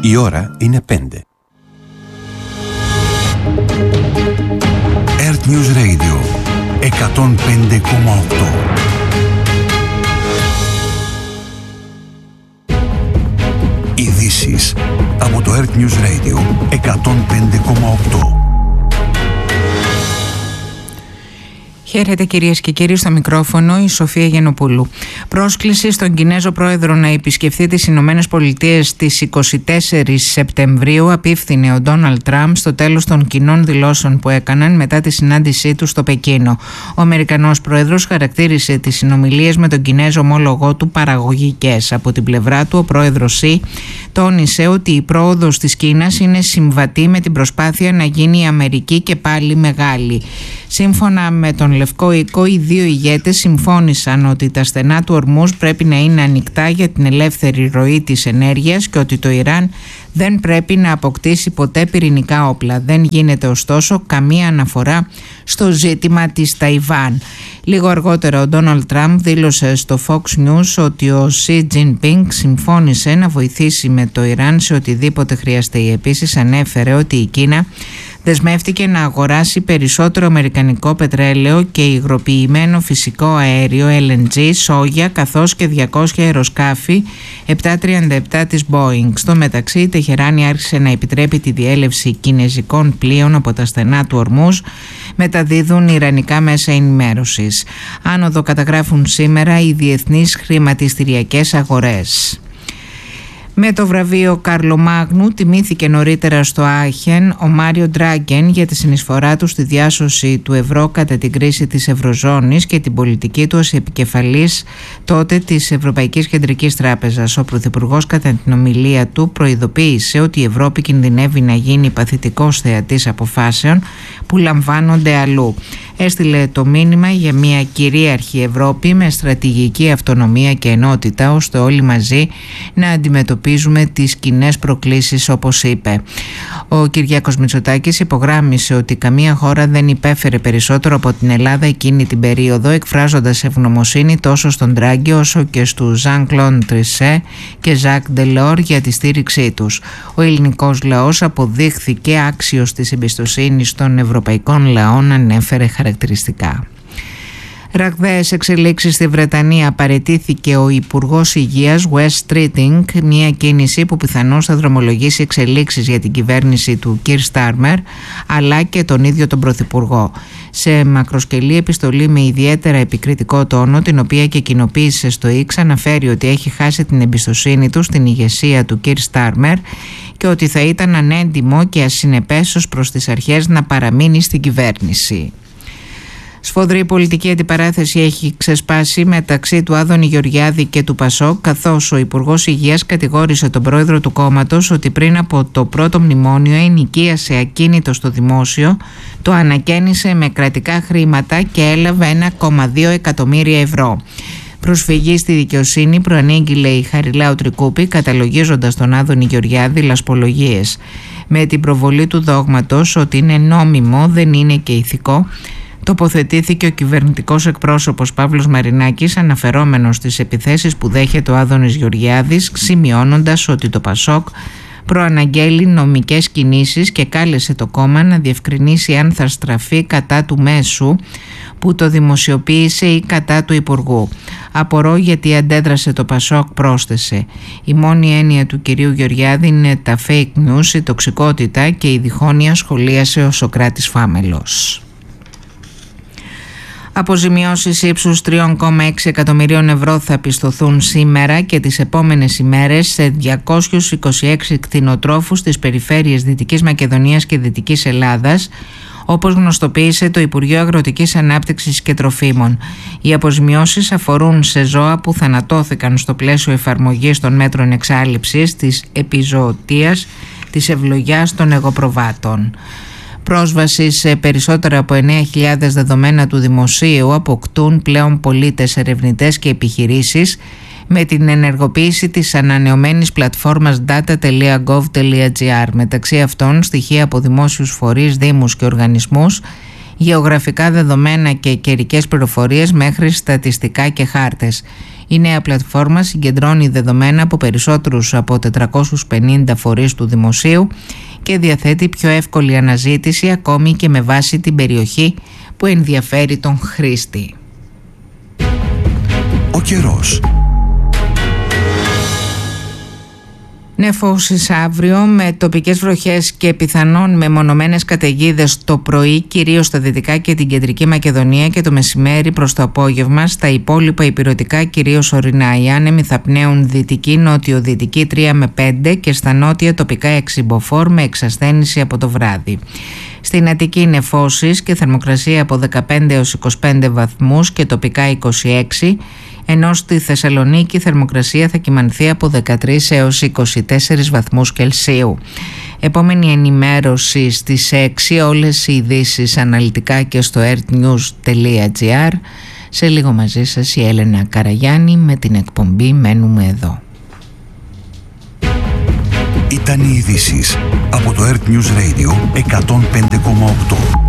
Η ώρα είναι 5. Earth News Radio 105,8. Ειδήσεις από το Earth News Radio 105,8. Χαίρετε κυρίες και κύριοι, στο μικρόφωνο η Σοφία Γενοπούλου. Πρόσκληση στον Κινέζο πρόεδρο να επισκεφθεί τις Ηνωμένες Πολιτείες στις 24 Σεπτεμβρίου απίφθινε ο Ντόναλντ Τραμπ στο τέλος των κοινών δηλώσεων που έκαναν μετά τη συνάντησή του στο Πεκίνο. Ο Αμερικανός πρόεδρος χαρακτήρισε τις συνομιλίες με τον Κινέζο ομόλογό του παραγωγικές. Από την πλευρά του, ο πρόεδρος Σι τόνισε ότι η πρόοδος της Κίνας είναι συμβατή με την προσπάθεια να γίνει η Αμερική και πάλι μεγάλη. Σύμφωνα με τον Λευκό Οίκο, οι δύο ηγέτες συμφώνησαν ότι τα στενά του Ορμούζ πρέπει να είναι ανοιχτά για την ελεύθερη ροή της ενέργειας και ότι το Ιράν δεν πρέπει να αποκτήσει ποτέ πυρηνικά όπλα. Δεν γίνεται ωστόσο καμία αναφορά στο ζήτημα της Ταϊβάν. Λίγο αργότερα ο Ντόναλντ Τραμπ δήλωσε στο Fox News ότι ο Σι Τζινπίνγκ συμφώνησε να βοηθήσει με το Ιράν σε οτιδήποτε χρειαστεί. Επίσης ανέφερε ότι η Κίνα δεσμεύτηκε να αγοράσει περισσότερο αμερικανικό πετρέλαιο και υγροποιημένο φυσικό αέριο LNG, σόγια καθώς και 200 αεροσκάφη 737 της Boeing. Στο μεταξύ η Τεχεράνη άρχισε να επιτρέπει τη διέλευση κινεζικών πλοίων από τα στενά του Ορμούζ, μεταδίδουν ιρανικά μέσα ενημέρωσης. Άνοδο καταγράφουν σήμερα οι διεθνείς χρηματιστηριακές αγορές. Με το βραβείο Καρλομάγνου τιμήθηκε νωρίτερα στο Άχεν ο Μάριο Ντράγκεν για τη συνεισφορά του στη διάσωση του ευρώ κατά την κρίση της Ευρωζώνης και την πολιτική του ως επικεφαλής τότε της Ευρωπαϊκής Κεντρικής Τράπεζας. Ο Πρωθυπουργός κατά την ομιλία του προειδοποίησε ότι η Ευρώπη κινδυνεύει να γίνει παθητικός θεατής αποφάσεων που λαμβάνονται αλλού. Έστειλε το μήνυμα για μια κυρίαρχη Ευρώπη με στρατηγική αυτονομία και ενότητα, ώστε όλοι μαζί να αντιμετωπίζουμε τις κοινές προκλήσεις, όπως είπε. Ο Κυριάκος Μητσοτάκης υπογράμμισε ότι καμία χώρα δεν υπέφερε περισσότερο από την Ελλάδα εκείνη την περίοδο, εκφράζοντας ευγνωμοσύνη τόσο στον Ντράγκη όσο και στους Ζαν Κλοντ Τρισέ και Ζακ Ντελόρ για τη στήριξή τους. Ο ελληνικός λαός αποδείχθηκε άξιος της εμπιστοσύνης των ευρωπαϊκών λαών, ανέφερε χαρακτηριστικά. Ραγδαίες εξελίξεις στη Βρετανία. Παραιτήθηκε ο Υπουργός Υγείας Wes Streeting, μια κίνηση που πιθανώς θα δρομολογήσει εξελίξεις για την κυβέρνηση του Keir Starmer αλλά και τον ίδιο τον Πρωθυπουργό. Σε μακροσκελή επιστολή με ιδιαίτερα επικριτικό τόνο, την οποία και κοινοποίησε στο X, αναφέρει ότι έχει χάσει την εμπιστοσύνη του στην ηγεσία του Keir Starmer και ότι θα ήταν ανέντιμο και ασυνεπές ως προς τις αρχές να παραμείνει στην κυβέρνηση. Σφοδρή πολιτική αντιπαράθεση έχει ξεσπάσει μεταξύ του Άδωνη Γεωργιάδη και του Πασόκ, καθώς ο Υπουργός Υγείας κατηγόρησε τον πρόεδρο του κόμματος ότι πριν από το πρώτο μνημόνιο ενοικίασε ακίνητο στο δημόσιο, το ανακαίνισε με κρατικά χρήματα και έλαβε 1,2 εκατομμύρια ευρώ. Προσφυγή στη δικαιοσύνη προανήγγειλε η Χαριλάου Τρικούπη, καταλογίζοντας τον Άδωνη Γεωργιάδη λασπολογίες. Με την προβολή του δόγματος ότι είναι νόμιμο, δεν είναι και ηθικό, τοποθετήθηκε ο κυβερνητικός εκπρόσωπος Παύλος Μαρινάκης, αναφερόμενος στις επιθέσεις που δέχεται ο Άδωνης Γεωργιάδης, σημειώνοντας ότι το Πασόκ προαναγγέλει νομικές κινήσεις και κάλεσε το κόμμα να διευκρινίσει αν θα στραφεί κατά του μέσου που το δημοσιοποίησε ή κατά του Υπουργού. Απορώ γιατί αντέδρασε το Πασόκ, πρόσθεσε. Η μόνη έννοια του κυρίου Γεωργιάδη είναι τα fake news, η τοξικότητα και η διχόνοια, σχολίασε ο Σωκράτης Φάμελος. Αποζημιώσεις ύψους 3,6 εκατομμυρίων ευρώ θα πιστωθούν σήμερα και τις επόμενες ημέρες σε 226 κτηνοτρόφους στις περιφέρειες Δυτικής Μακεδονίας και Δυτικής Ελλάδας, όπως γνωστοποίησε το Υπουργείο Αγροτικής Ανάπτυξης και Τροφίμων. Οι αποζημιώσεις αφορούν σε ζώα που θανατώθηκαν στο πλαίσιο εφαρμογής των μέτρων εξάλειψης, της επιζωοτείας, της ευλογιάς των εγωπροβάτων. Πρόσβαση σε περισσότερα από 9.000 δεδομένα του δημοσίου αποκτούν πλέον πολίτες, ερευνητές και επιχειρήσεις με την ενεργοποίηση της ανανεωμένης πλατφόρμας data.gov.gr. Μεταξύ αυτών στοιχεία από δημόσιους φορείς, δήμους και οργανισμούς, γεωγραφικά δεδομένα και καιρικές πληροφορίες μέχρι στατιστικά και χάρτες. Η νέα πλατφόρμα συγκεντρώνει δεδομένα από περισσότερους από 450 φορείς του δημοσίου και διαθέτει πιο εύκολη αναζήτηση ακόμη και με βάση την περιοχή που ενδιαφέρει τον χρήστη. Ο καιρός. Νεφώσεις αύριο με τοπικές βροχές και πιθανόν μεμονωμένες καταιγίδες το πρωί, κυρίως στα δυτικά και την κεντρική Μακεδονία, και το μεσημέρι προς το απόγευμα στα υπόλοιπα ηπειρωτικά, κυρίως ορεινά. Οι άνεμοι θα πνέουν δυτική νότιο-δυτική 3 με 5 και στα νότια τοπικά 6 μποφόρ με εξασθένηση από το βράδυ. Στην Αττική νεφώσεις και θερμοκρασία από 15 έως 25 βαθμούς και τοπικά 26, ενώ στη Θεσσαλονίκη η θερμοκρασία θα κυμανθεί από 13 έως 24 βαθμούς Κελσίου. Επόμενη ενημέρωση στις 6, όλες οι ειδήσεις αναλυτικά και στο earthnews.gr. Σε λίγο μαζί σας η Έλενα Καραγιάννη με την εκπομπή «Μένουμε εδώ». Ήταν οι ειδήσεις από το Earth News Radio 105,8.